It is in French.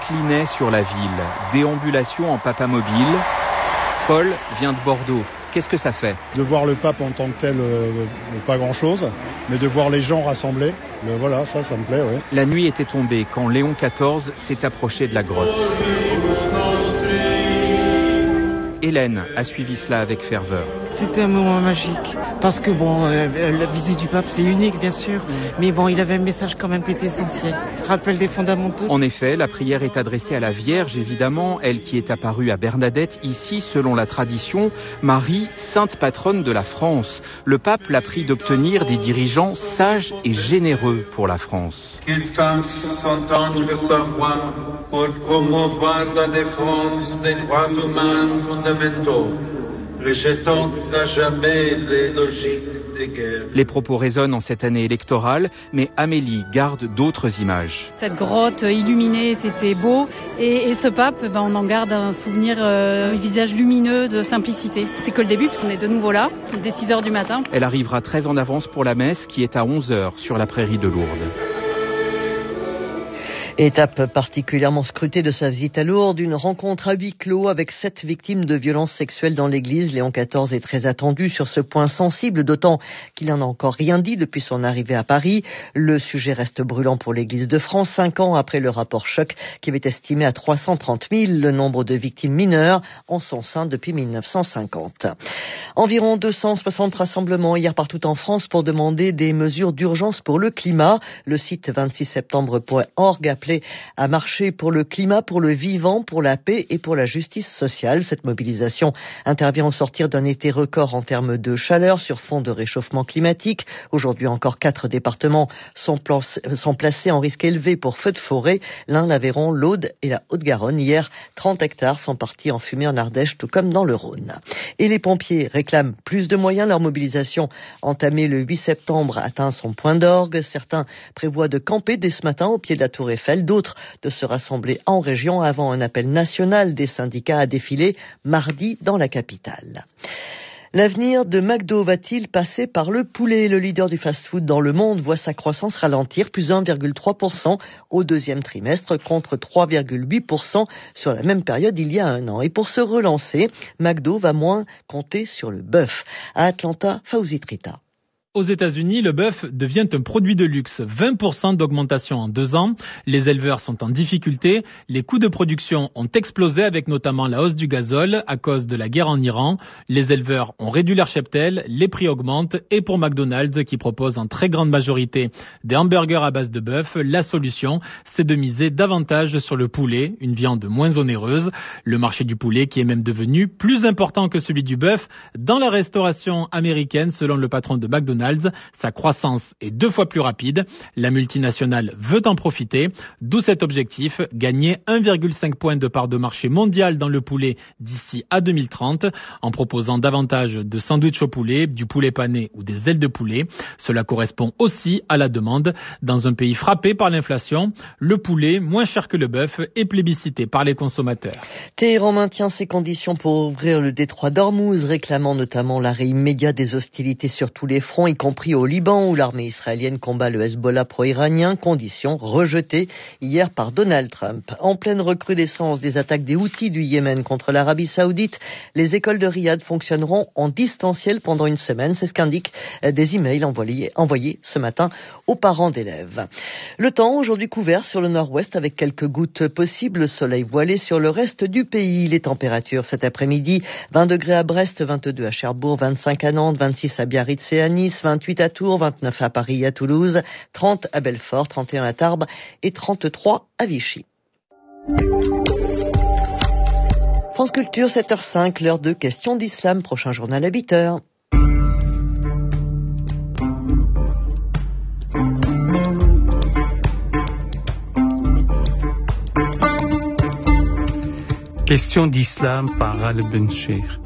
déclinait sur la ville. Déambulation en papamobile. Paul vient de Bordeaux. Qu'est-ce que ça fait ? De voir le pape en tant que tel, pas grand-chose, mais de voir les gens rassemblés, voilà, ça me plaît, oui. La nuit était tombée quand Léon XIV s'est approché de la grotte. Hélène a suivi cela avec ferveur. C'était un moment magique, parce que la visite du pape c'est unique bien sûr, mais il avait un message quand même qui était essentiel, rappel des fondamentaux. En effet, la prière est adressée à la Vierge évidemment, elle qui est apparue à Bernadette, ici selon la tradition, Marie, sainte patronne de la France. Le pape l'a prie d'obtenir des dirigeants sages et généreux pour la France. Qu'il fasse entendre sa voix pour promouvoir la défense des droits humains fondamentaux, rejetant à jamais les logiques des guerres. Les propos résonnent en cette année électorale, mais Amélie garde d'autres images. Cette grotte illuminée, c'était beau, et ce pape, on en garde un souvenir, un visage lumineux de simplicité. C'est que le début, puisqu'on est de nouveau là, dès 6h du matin. Elle arrivera très en avance pour la messe, qui est à 11h sur la prairie de Lourdes. Étape particulièrement scrutée de sa visite à Lourdes, une rencontre à huis clos avec 7 victimes de violences sexuelles dans l'église. Léon XIV est très attendu sur ce point sensible, d'autant qu'il n'en a encore rien dit depuis son arrivée à Paris. Le sujet reste brûlant pour l'église de France, 5 ans après le rapport Choc qui avait estimé à 330 000 le nombre de victimes mineures en son sein depuis 1950. Environ 260 rassemblements hier partout en France pour demander des mesures d'urgence pour le climat. Le site 26septembre.org appelé à marcher pour le climat, pour le vivant, pour la paix et pour la justice sociale. Cette mobilisation intervient au sortir d'un été record en termes de chaleur sur fond de réchauffement climatique. Aujourd'hui encore 4 départements sont placés en risque élevé pour feux de forêt. L'Ain, l'Aveyron, l'Aude et la Haute-Garonne. Hier, 30 hectares sont partis en fumée en Ardèche, tout comme dans le Rhône. Et les pompiers réclament plus de moyens. Leur mobilisation entamée le 8 septembre atteint son point d'orgue. Certains prévoient de camper dès ce matin au pied de la Tour Eiffel, d'autres de se rassembler en région avant un appel national des syndicats à défiler mardi dans la capitale. L'avenir de McDo va-t-il passer par le poulet ? Le leader du fast-food dans le monde voit sa croissance ralentir, plus 1,3% au deuxième trimestre contre 3,8% sur la même période il y a un an. Et pour se relancer, McDo va moins compter sur le bœuf. À Atlanta, Fawzi Trita. Aux États-Unis, le bœuf devient un produit de luxe. 20% d'augmentation en 2 ans. Les éleveurs sont en difficulté. Les coûts de production ont explosé avec notamment la hausse du gazole à cause de la guerre en Iran. Les éleveurs ont réduit leur cheptel, les prix augmentent et pour McDonald's qui propose en très grande majorité des hamburgers à base de bœuf, la solution c'est de miser davantage sur le poulet, une viande moins onéreuse. Le marché du poulet qui est même devenu plus important que celui du bœuf dans la restauration américaine selon le patron de McDonald's. Sa croissance est 2 fois plus rapide. La multinationale veut en profiter, d'où cet objectif, gagner 1,5 point de part de marché mondial dans le poulet d'ici à 2030, en proposant davantage de sandwichs au poulet, du poulet pané ou des ailes de poulet. Cela correspond aussi à la demande. Dans un pays frappé par l'inflation, le poulet, moins cher que le bœuf, est plébiscité par les consommateurs. Téhéran maintient ses conditions pour ouvrir le détroit d'Ormuz, réclamant notamment l'arrêt immédiat des hostilités sur tous les fronts, y compris au Liban où l'armée israélienne combat le Hezbollah pro-iranien, condition rejetée hier par Donald Trump. En pleine recrudescence des attaques des Houthis du Yémen contre l'Arabie Saoudite, les écoles de Riyad fonctionneront en distanciel pendant une semaine. C'est ce qu'indiquent des emails envoyés ce matin aux parents d'élèves. Le temps aujourd'hui couvert sur le nord-ouest avec quelques gouttes possibles, le soleil voilé sur le reste du pays. Les températures cet après-midi, 20 degrés à Brest, 22 à Cherbourg, 25 à Nantes, 26 à Biarritz et à Nice, 28 à Tours, 29 à Paris et à Toulouse, 30 à Belfort, 31 à Tarbes et 33 à Vichy. France Culture, 7h05, l'heure de questions d'islam. Prochain journal à 8h. Question d'islam par Al Benchir.